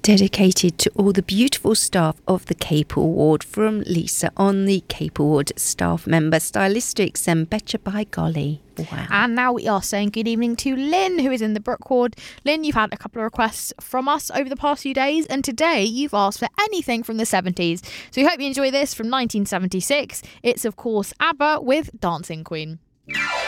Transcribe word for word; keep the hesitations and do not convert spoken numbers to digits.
Dedicated to all the beautiful staff of the Capel Ward, from Lisa on the Capel Ward staff member, Stylistics, and Betcha by golly. Wow. And now we are saying good evening to Lynn, who is in the Brook Ward. Lynn, you've had a couple of requests from us over the past few days, and today you've asked for anything from the seventies. So we hope you enjoy this from nineteen seventy-six. It's, of course, ABBA with Dancing Queen.